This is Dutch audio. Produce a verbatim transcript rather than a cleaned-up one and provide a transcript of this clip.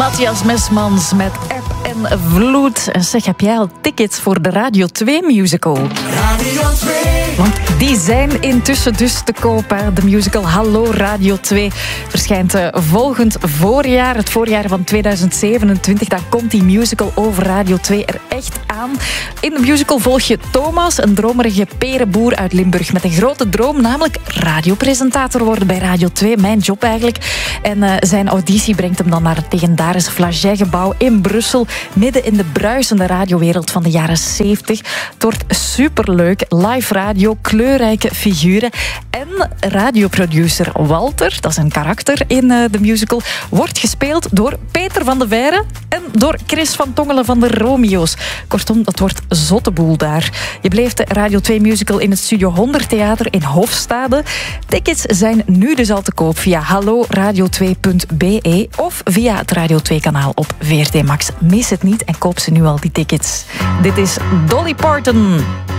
Matthias Mesmans met Eb en Vloed. En zeg, heb jij al tickets voor de Radio twee musical? Radio twee. Want die zijn intussen dus te koop. Hè. De musical Hallo Radio twee verschijnt uh, volgend voorjaar. Het voorjaar van tweeduizend zevenentwintig. Dan komt die musical over Radio twee er echt aan. In de musical volg je Thomas, een dromerige perenboer uit Limburg. Met een grote droom, namelijk radiopresentator worden bij Radio twee. Mijn job eigenlijk. En uh, zijn auditie brengt hem dan naar het legendarische Flagey-gebouw in Brussel. Midden in de bruisende radiowereld van de jaren zeventig. Het wordt superleuk. Live radio, kleurrijke figuren. En radioproducer Walter, dat is een karakter in uh, de musical, wordt gespeeld door Peter van de Veire en door Chris van Tongelen van de Romeo's. Kortom, dat wordt zotte boel daar. Je beleeft de Radio twee musical in het Studio honderd Theater in Hofstade. Tickets zijn nu dus al te koop via hallo radio twee punt b e of via het Radio twee kanaal op V R T Max. Mis het niet en koop ze nu al, die tickets. Dit is Dolly Parton.